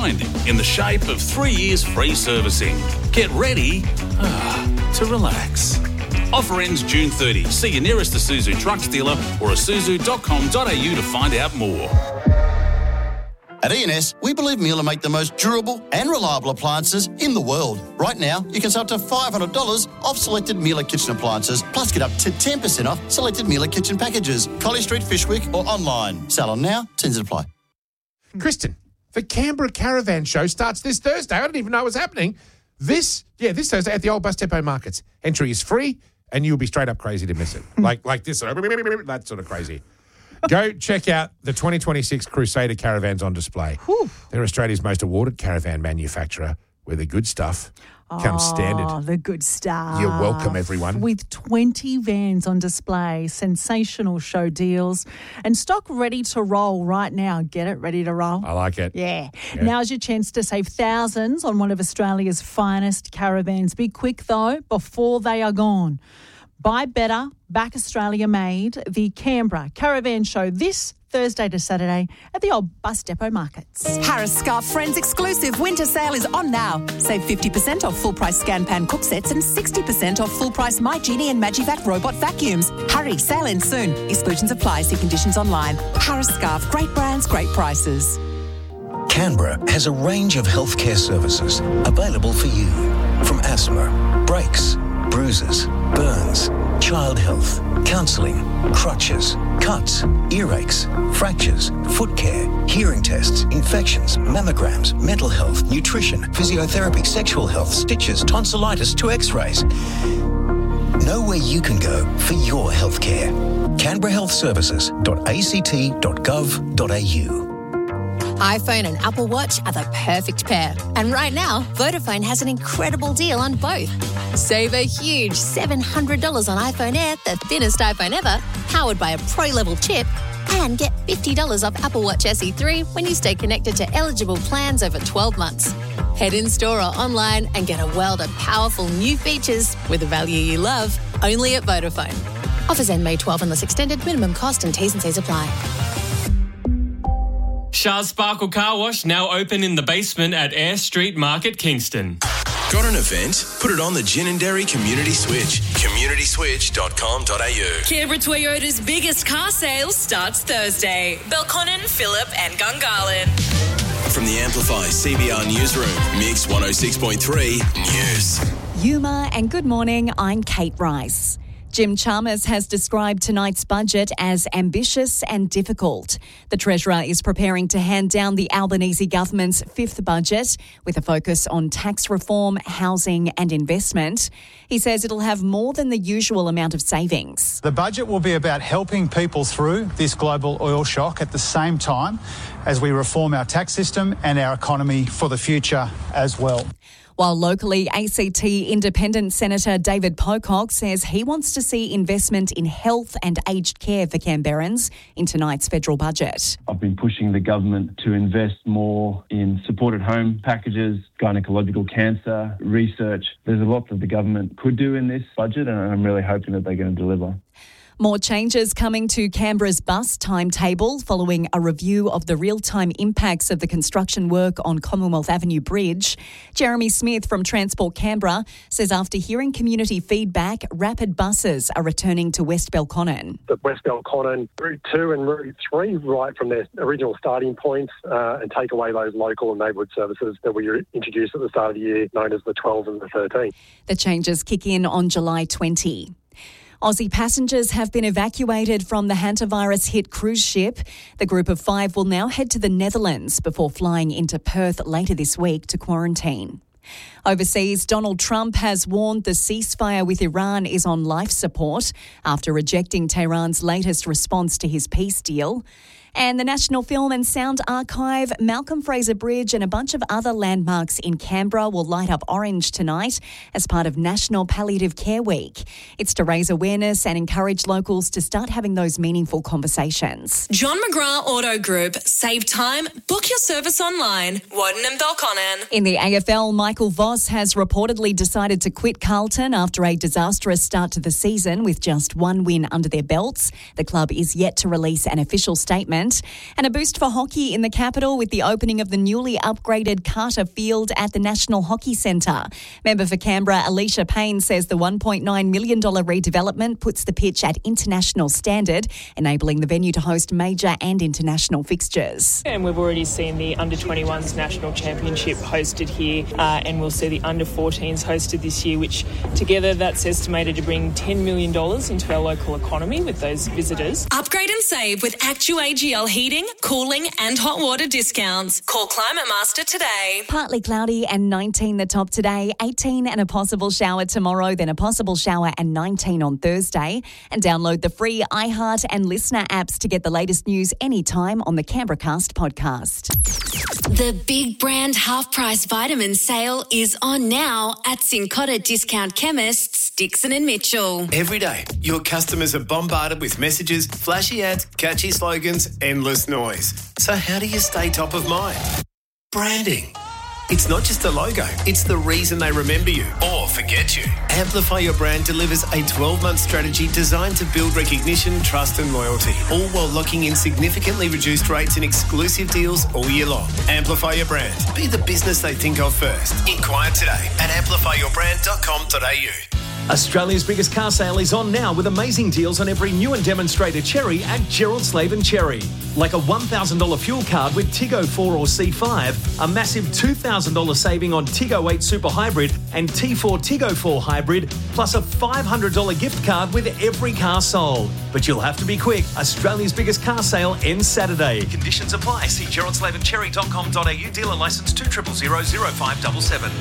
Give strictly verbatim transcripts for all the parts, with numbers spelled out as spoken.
kind in the shape of three years free servicing. Get ready ah, to relax. Offer ends June thirtieth. See your nearest Isuzu Trucks dealer or isuzu dot com dot a u to find out more. At E and S, we believe Miele make the most durable and reliable appliances in the world. Right now, you can save up to five hundred dollars off selected Miele kitchen appliances, plus get up to ten percent off selected Miele kitchen packages. Collie Street, Fishwick or online. Sale on now, terms apply. Kristen, the Canberra Caravan Show starts this Thursday. I didn't even know it was happening. This, yeah, this Thursday at the Old Bus Depot Markets. Entry is free and you'll be straight up crazy to miss it. like like this, that sort of crazy. Go check out the twenty twenty-six Crusader caravans on display. Whew. They're Australia's most awarded caravan manufacturer, where the good stuff comes oh, standard. Oh, the good stuff. You're welcome, everyone. With twenty vans on display, sensational show deals, and stock ready to roll right now. Get it ready to roll. I like it. Yeah. yeah. Now's your chance to save thousands on one of Australia's finest caravans. Be quick, though, before they are gone. Buy better, back Australia made. The Canberra Caravan Show this Thursday to Saturday at the Old Bus Depot Markets. Harris Scarf Friends exclusive winter sale is on now. Save fifty percent off full price Scan Pan cook sets and sixty percent off full price My Genie and Magivac robot vacuums. Hurry, sale ends soon. Exclusions apply. See conditions online. Harris Scarf, great brands, great prices. Canberra has a range of healthcare services available for you. From asthma, brakes, bruises, burns, child health, counselling, crutches, cuts, earaches, fractures, foot care, hearing tests, infections, mammograms, mental health, nutrition, physiotherapy, sexual health, stitches, tonsillitis to x-rays. Know where you can go for your healthcare. canberra health services dot a c t dot gov dot a u. iPhone and Apple Watch are the perfect pair. And right now, Vodafone has an incredible deal on both. Save a huge seven hundred dollars on iPhone Air, the thinnest iPhone ever, powered by a pro-level chip, and get fifty dollars off Apple Watch S E three when you stay connected to eligible plans over twelve months. Head in-store or online and get a world of powerful new features with the value you love, only at Vodafone. Offers end May twelfth unless extended. Minimum cost and T's and C's apply. Shah's Sparkle Car Wash now open in the basement at Eyre Street Market, Kingston. Got an event? Put it on the Ginninderry Community Switch. community switch dot com dot a u. Canberra Toyota's biggest car sale starts Thursday. Belconnen, Phillip and Gungahlin. From the Amplify C B R Newsroom, Mix one oh six point three News. Yuma and good morning, I'm Kate Rice. Jim Chalmers has described tonight's budget as ambitious and difficult. The Treasurer is preparing to hand down the Albanese government's fifth budget with a focus on tax reform, housing and investment. He says it'll have more than the usual amount of savings. The budget will be about helping people through this global oil shock at the same time as we reform our tax system and our economy for the future as well. While locally, A C T Independent Senator David Pocock says he wants to see investment in health and aged care for Canberrans in tonight's federal budget. I've been pushing the government to invest more in supported home packages, gynecological cancer, research. There's a lot that the government could do in this budget, and I'm really hoping that they're going to deliver. More changes coming to Canberra's bus timetable following a review of the real-time impacts of the construction work on Commonwealth Avenue Bridge. Jeremy Smith from Transport Canberra says after hearing community feedback, rapid buses are returning to West Belconnen. The West Belconnen, Route two and Route three, right from their original starting points, uh, and take away those local and neighbourhood services that we introduced at the start of the year, known as the twelve and the thirteen. The changes kick in on July twentieth. Aussie passengers have been evacuated from the hantavirus-hit cruise ship. The group of five will now head to the Netherlands before flying into Perth later this week to quarantine. Overseas, Donald Trump has warned the ceasefire with Iran is on life support after rejecting Tehran's latest response to his peace deal. And the National Film and Sound Archive, Malcolm Fraser Bridge and a bunch of other landmarks in Canberra will light up orange tonight as part of National Palliative Care Week. It's to raise awareness and encourage locals to start having those meaningful conversations. John McGrath Auto Group. Save time. Book your service online. Warden and Belconnen. In the A F L, Michael Voss has reportedly decided to quit Carlton after a disastrous start to the season with just one win under their belts. The club is yet to release an official statement. percent. And a boost for hockey in the capital with the opening of the newly upgraded Carter Field at the National Hockey Centre. Member for Canberra, Alicia Payne, says the one point nine million dollars redevelopment puts the pitch at international standard, enabling the venue to host major and international fixtures. And we've already seen the under twenty-ones national championship hosted here, uh, and we'll see the under fourteens hosted this year, which together that's estimated to bring ten million dollars into our local economy with those visitors. Upgrade and save with ActuAGL heating, cooling and hot water discounts. Call Climate Master today. Partly cloudy and nineteen the top today, eighteen and a possible shower tomorrow, then a possible shower and nineteen on Thursday. And download the free iHeart and Listener apps to get the latest news anytime on the Canberra Cast podcast. The big brand half-price vitamin sale is on now at Cincotta Discount Chemists, Dixon and Mitchell. Every day, your customers are bombarded with messages, flashy ads, catchy slogans, endless noise. So how do you stay top of mind? Branding. It's not just the logo, it's the reason they remember you or forget you. Amplify Your Brand delivers a twelve-month strategy designed to build recognition, trust and loyalty, all while locking in significantly reduced rates and exclusive deals all year long. Amplify Your Brand. Be the business they think of first. Inquire today at amplify your brand dot com dot a u. Australia's biggest car sale is on now with amazing deals on every new and demonstrator Cherry at Gerald Slaven Cherry. Like a one thousand dollars fuel card with Tiggo four or C five, a massive two thousand dollars saving on Tiggo eight Super Hybrid and T four Tiggo four Hybrid, plus a five hundred dollars gift card with every car sold. But you'll have to be quick. Australia's biggest car sale ends Saturday. Conditions apply. See gerald slaven cherry dot com dot a u. Dealer licence two zero zero zero zero five seven seven.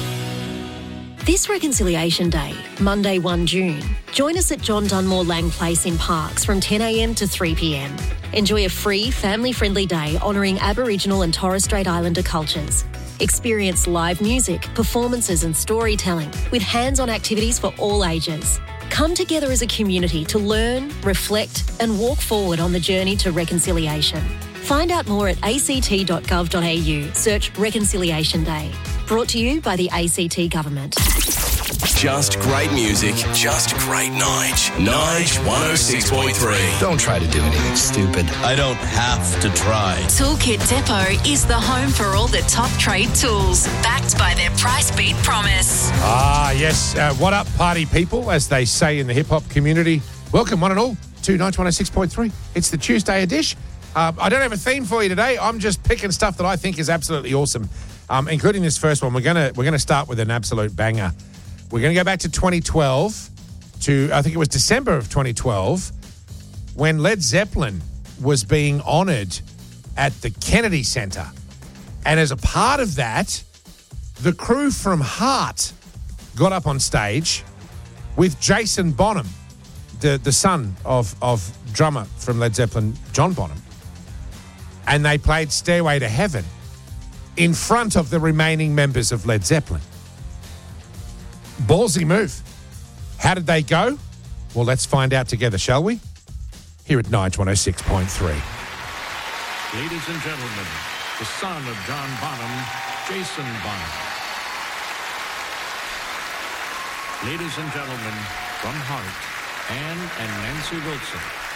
This Reconciliation Day, Monday the first of June, join us at John Dunmore Lang Place in Parkes from ten a m to three p m. Enjoy a free, family-friendly day honouring Aboriginal and Torres Strait Islander cultures. Experience live music, performances and storytelling with hands-on activities for all ages. Come together as a community to learn, reflect and walk forward on the journey to reconciliation. Find out more at a c t dot gov dot a u. Search Reconciliation Day. Brought to you by the A C T Government. Just great music, just great Nige. Nige one oh six point three. Don't try to do anything stupid. I don't have to try. Toolkit Depot is the home for all the top trade tools, backed by their price beat promise. Ah, yes. Uh, what up, party people, as they say in the hip-hop community. Welcome, one and all, to Nige one oh six point three. It's the Tuesday edition. Uh, I don't have a theme for you today. I'm just picking stuff that I think is absolutely awesome, um, including this first one. We're gonna we're gonna start with an absolute banger. We're gonna go back to twenty twelve, to I think it was December of twenty twelve, when Led Zeppelin was being honoured at the Kennedy Center, and as a part of that, the crew from Heart got up on stage with Jason Bonham, the the son of of drummer from Led Zeppelin, John Bonham. And they played Stairway to Heaven in front of the remaining members of Led Zeppelin. Ballsy move. How did they go? Well, let's find out together, shall we? Here at Nige one oh six point three. Ladies and gentlemen, the son of John Bonham, Jason Bonham. Ladies and gentlemen, from Heart, Anne and Nancy Wilson.